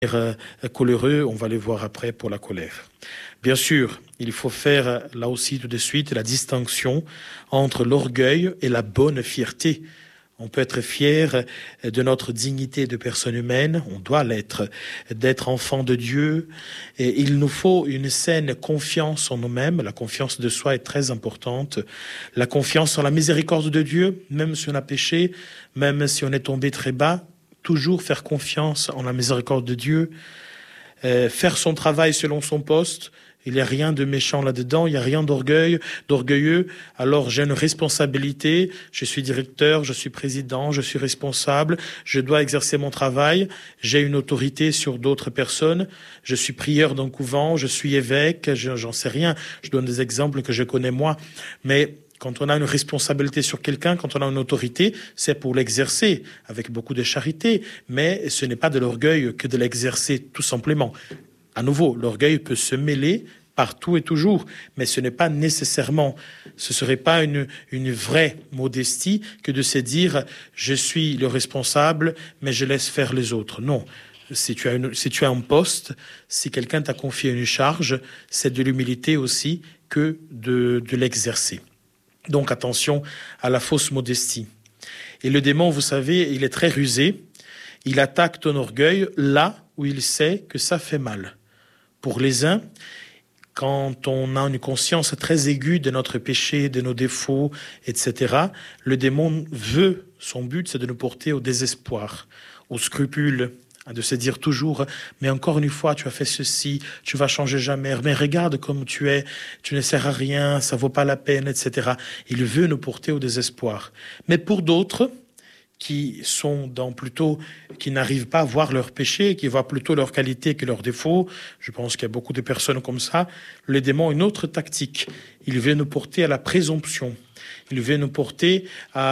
coléreux, on va le voir après pour la colère. Bien sûr, il faut faire là aussi tout de suite la distinction entre l'orgueil et la bonne fierté. On peut être fier de notre dignité de personne humaine, on doit l'être, d'être enfant de Dieu. Et il nous faut une saine confiance en nous-mêmes. La confiance de soi est très importante. La confiance en la miséricorde de Dieu, même si on a péché, même si on est tombé très bas, toujours faire confiance en la miséricorde de Dieu, faire son travail selon son poste. Il n'y a rien de méchant là-dedans, il n'y a rien d'orgueilleux. Alors j'ai une responsabilité, je suis directeur, je suis président, je suis responsable, je dois exercer mon travail, j'ai une autorité sur d'autres personnes, je suis prieur d'un couvent, je suis évêque, j'en sais rien. Je donne des exemples que je connais moi, mais quand on a une responsabilité sur quelqu'un, quand on a une autorité, c'est pour l'exercer avec beaucoup de charité, mais ce n'est pas de l'orgueil que de l'exercer tout simplement. À nouveau, l'orgueil peut se mêler partout et toujours, mais ce n'est pas nécessairement, ce serait pas une vraie modestie que de se dire je suis le responsable, mais je laisse faire les autres. Non. Si tu as un poste, si quelqu'un t'a confié une charge, c'est de l'humilité aussi que de l'exercer. Donc attention à la fausse modestie. Et le démon, vous savez, il est très rusé. Il attaque ton orgueil là où il sait que ça fait mal. Pour les uns, quand on a une conscience très aiguë de notre péché, de nos défauts, etc., le démon veut, son but, c'est de nous porter au désespoir, au scrupule, de se dire toujours, mais encore une fois, tu as fait ceci, tu vas changer jamais, mais regarde comme tu es, tu ne sers à rien, ça vaut pas la peine, etc. Il veut nous porter au désespoir. Mais pour d'autres, qui n'arrivent pas à voir leurs péchés, qui voient plutôt leurs qualités que leurs défauts. Je pense qu'il y a beaucoup de personnes comme ça. Le démon a une autre tactique. Il veut nous porter à la présomption. Il veut nous porter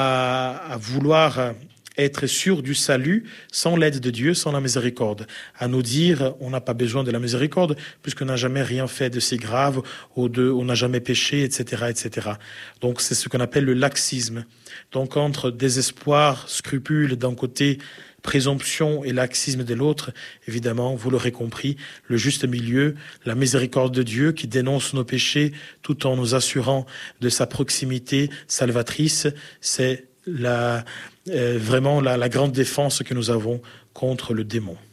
à vouloir être sûr du salut sans l'aide de Dieu, sans la miséricorde. À nous dire, on n'a pas besoin de la miséricorde puisqu'on n'a jamais rien fait de si grave ou on n'a jamais péché, etc., etc. Donc c'est ce qu'on appelle le laxisme. Donc entre désespoir, scrupule d'un côté, présomption et laxisme de l'autre, évidemment, vous l'aurez compris, le juste milieu, la miséricorde de Dieu qui dénonce nos péchés tout en nous assurant de sa proximité salvatrice, c'est vraiment la grande défense que nous avons contre le démon.